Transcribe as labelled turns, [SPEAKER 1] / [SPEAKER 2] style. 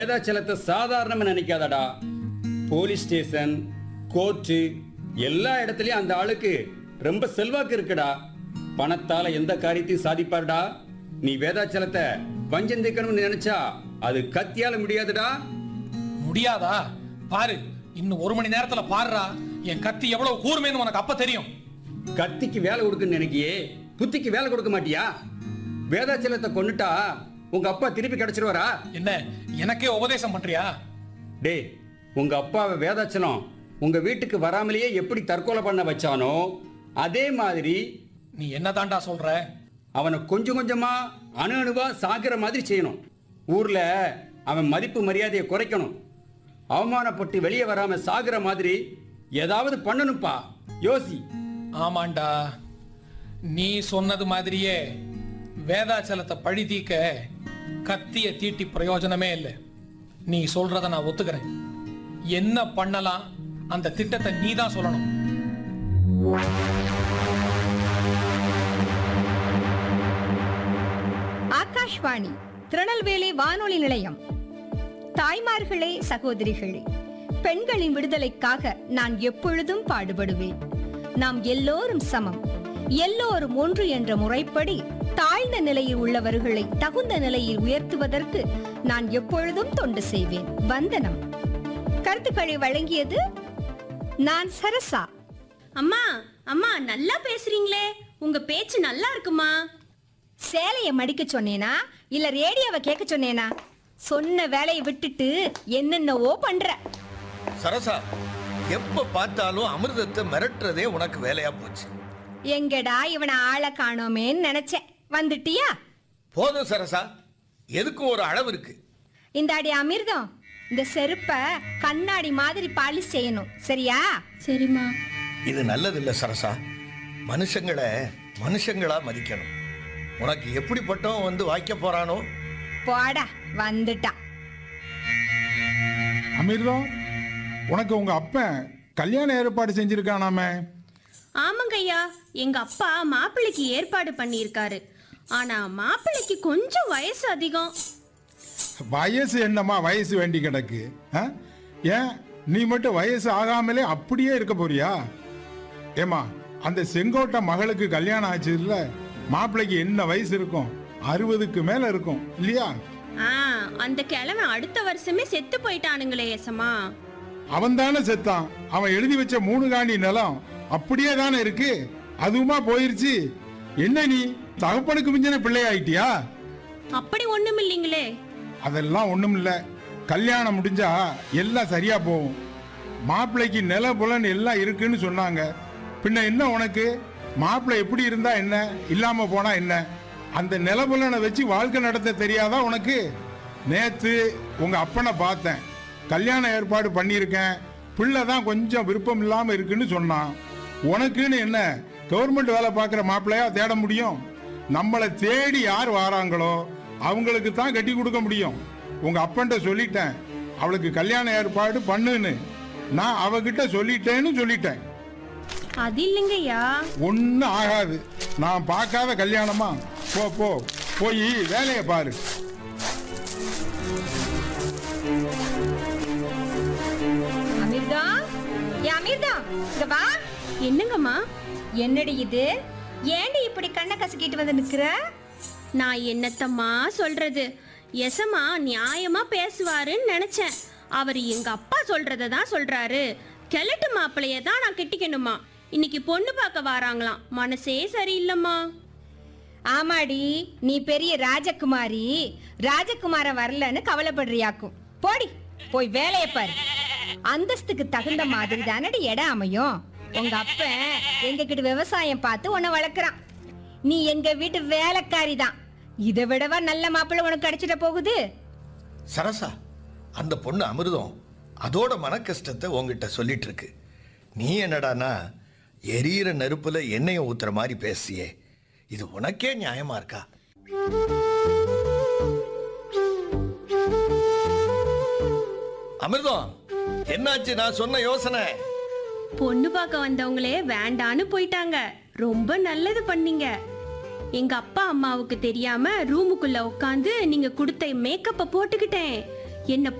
[SPEAKER 1] வேதாச்சலத்தை சாதாரணமா நினைக்காதடா. Police station, court எல்லா இடத்துலயும் அந்த ஆளுக்கு ரொம்ப செல்வாக்கு இருக்குடா. பணத்தால எந்த காரியத்தையும் சாதிப்பாருடா. நீ வேதாச்சலத்தை வஞ்சம் தீர்க்கணும்னு நினைச்சா அது கத்தியால முடியாதுடா.
[SPEAKER 2] முடியாதா? பாரு, இன்னும் 1 மணி நேரத்துல பாருடா என் கத்தி எவ்வளவு கூர்மைன்னு உனக்கு அப்ப தெரியும்.
[SPEAKER 1] கத்திக்கு வேலை கொடுக்குன்னு நினைக்கியே, புத்திக்கு வேலை கொடுக்க மாட்டியா? வேதாச்சலத்தை கொன்னுட்டா உங்க அப்பா திருப்பி கிடைச்சிருவாரா?
[SPEAKER 2] என்ன எனக்கே உபதேசம் பண்றியா?
[SPEAKER 1] டே, உங்க அப்பாவை வேதாச்சலம் உங்க வீட்டுக்கு வராமலேயே எப்படி தற்கொலை பண்ண வச்சானோ அதே மாதிரி
[SPEAKER 2] நீ என்னதான்டா சொல்ற?
[SPEAKER 1] அவனை கொஞ்சம் கொஞ்சமா அணு அணுவா சாகிற மாதிரி செய்யணும். ஊர்ல அவன் மதிப்பு மரியாதையை குறைக்கணும். அவமானப்பட்டு வெளியே வராம சாகிற மாதிரி ஏதாவது பண்ணணும்ப்பா. யோசி.
[SPEAKER 2] ஆமாண்டா, நீ சொன்னது மாதிரியே வேதாச்சலத்தை பழி தீக்க கத்திய தீட்டி பிரயோஜனமே இல்லை. நீ சொல்றத நான் ஒத்துக்கிறேன். என்ன பண்ணலாம் அந்த திட்டத்தை நீ தான் சொல்லணும்.
[SPEAKER 3] ஆகாஷ்வாணி திருநெல்வேலி வானொலி நிலையம். தாய்மார்களே, சகோதரிகளே, பெண்களின் விடுதலைக்காக நான் எப்பொழுதும் பாடுபடுவேன். நாம் எல்லோரும் சமம், எல்லோரும் ஒன்று என்ற முறைப்படி தாழ்ந்த நிலையில் உள்ளவர்களை தகுந்த நிலையில் உயர்த்துவதற்கு நான் எப்பொழுதும் தொண்டு செய்வேன். வந்தனம். கருத்துக்களை வழங்கியது நான் சரசா.
[SPEAKER 4] அம்மா அம்மா நல்லா பேசுறீங்களே, உங்க பேச்சு நல்லா இருக்குமா?
[SPEAKER 3] சேலைய மடிக்க சொன்னேனா இல்ல ரேடியோவை கேட்க சொன்னேனா? சொன்ன வேலையை விட்டுட்டு என்னென்னவோ பண்ற.
[SPEAKER 5] சரசா, எப்ப பார்த்தாலும் அமிர்தத்தை மிரட்டுறதே உனக்கு வேலையா போச்சு.
[SPEAKER 3] எங்கடா இவனை ஆளை காணோமேன்னு நினைச்சேன். வந்துட்டியா?
[SPEAKER 5] போதும் சரசா, எதுக்கும் ஒரு அளவு இருக்கு.
[SPEAKER 3] இந்த அடி அமிர்தம், இந்த செருப்ப கண்ணாடி மாதிரி பாலிஷ் செய்யணும், சரியா?
[SPEAKER 4] சரிம்மா.
[SPEAKER 5] இது நல்லதில்ல சரசா. மனுஷங்களை மனுஷங்களா மதிக்கணும். உனக்கு எப்படிப்பட்டவன் வந்து வாய்க்க போறானோ.
[SPEAKER 3] போடா, வந்துட்டா.
[SPEAKER 6] அமிர்தம், உனக்கு உங்க அப்பன் கல்யாண ஏற்பாடு செஞ்சிருக்கானாமே?
[SPEAKER 4] ஆமாங்க ஐயா, எங்க அப்பா மாப்பிள்ளைக்கு ஏற்பாடு பண்ணியிருக்காரு. ஆனா மாப்பிள்ளைக்கு கொஞ்சம் வயசு அதிகம்.
[SPEAKER 6] வயசு என்னம்மா வயசு வேண்டி கிடக்கு? ஏன் நீ மட்டும் வயசு ஆகாமலே அப்படியே இருக்க போறியா? ஏமா, அந்த செங்கோட்டை மகளுக்கு கல்யாணம் ஆச்சு இல்ல, மாப்பிள்ளைக்கு என்ன வயசு இருக்கும்? 60க்கு மேல இருக்கும் இல்லையா?
[SPEAKER 4] அந்த கிழமை அடுத்த வருஷமே செத்து போயிட்டானுங்களே ஏசமா.
[SPEAKER 6] அவன் தானே செத்தான். அவன் எழுதி வச்ச 3 காணி நிலம் அப்படியே தானே இருக்கு. அதுவுமா போயிருச்சு. என்ன நீ தகப்பனுக்கு மிஞ்சின பிள்ளை ஆயிட்டியா?
[SPEAKER 4] அப்படி ஒண்ணும் இல்லைங்களே.
[SPEAKER 6] அதெல்லாம் ஒண்ணும் இல்ல. கல்யாணம் முடிஞ்சா எல்லாம் சரியா போகும். மாப்பிள்ளைக்கு நில புலன் எல்லாம் இருக்குன்னு சொன்னாங்க. பின்ன என்ன உனக்கு? மாப்பிள்ளை எப்படி இருந்தா என்ன, இல்லாம போனா என்ன? அந்த நிலபுலனை வச்சு வாழ்க்கை நடத்த தெரியாதா உனக்கு? நேத்து உங்க அப்பனை பார்த்தேன். கல்யாண ஏற்பாடு பண்ணியிருக்கேன், பிள்ளை தான் கொஞ்சம் விருப்பம் இல்லாம இருக்குன்னு சொன்னான். உனக்குன்னு என்ன கவர்மெண்ட் வேலை பார்க்குற மாப்பிள்ளையா தேட முடியும்? நம்மளை தேடி யார் வாராங்களோ அவங்களுக்கு தான் கட்டி கொடுக்க முடியும். உங்க அப்பன்ட்ட சொல்லிட்டேன், அவளுக்கு கல்யாண ஏற்பாடு பண்ணுன்னு. நான் அவகிட்ட சொல்லிட்டேன்.
[SPEAKER 4] அது இல்லைங்கய்யா.
[SPEAKER 6] ஒன்னும் ஆகாது. நான் பார்க்காத கல்யாணமா? போ போ, போய் வேலையை பாரு.
[SPEAKER 3] அமிர்தம், அமிர்தம், இங்க வா.
[SPEAKER 4] என்னங்கம்மா?
[SPEAKER 3] என்னடி இது? ஏண்டி இப்படி கண்ணை கசக்கிட்டு வந்து நிக்கிற?
[SPEAKER 4] நான் என்னத்தம்மா சொல்றது? எசமா நியாயமா பேசுவாருன்னு நினைச்சேன். அவர் எங்க அப்பா சொல்றத தான் சொல்றாரு. கிழட்டு மாப்பிளைய தான் நான் கெட்டிக்கணுமா. இன்னைக்கு பொண்ணு பார்க்க வராங்களாம். மனசே சரியில்லம்மா.
[SPEAKER 3] ஆமாடி, நீ பெரிய ராஜகுமாரி. ராஜகுமார வரலன்னு கவலைப்படுறியாக்கும். போடி, போய் வேலையை பாரு. அந்தஸ்துக்கு தகுந்த மாதிரி தானடி இடம் அமையும். உங்க அப்ப எங்க கிட்ட விவசாயம் பார்த்து உன்னை வளர்க்குறான். நீ எங்க வீட்டு வேலைக்காரி தான். இதை விடவா நல்ல மாப்பிள்ளை உனக்கு கிடைச்சிட போகுது?
[SPEAKER 5] சரசா, அந்த பொண்ணு அமிர்தம் அதோட மன கஷ்டத்தை உங்ககிட்ட சொல்லிட்டு இருக்கு. நீ என்னடானா எரியிற நெருப்புல எண்ணெயை ஊத்துற மாதிரி பேசியே. இது உனக்கே நியாயமா இருக்கா? அமிர்தம், என்னாச்சு நான் சொன்ன யோசனை?
[SPEAKER 4] பொண்ணு பார்க்க வந்தவங்களே வேண்டான்னு போயிட்டாங்க. ரொம்ப நல்லது பண்ணீங்க. எங்க அப்பா அம்மாவுக்கு தெரியாம ரூமுக்குள்ள உட்காந்து நீங்க கொடுத்த மேக்கப்பை போட்டுக்கிட்டேன். என்ன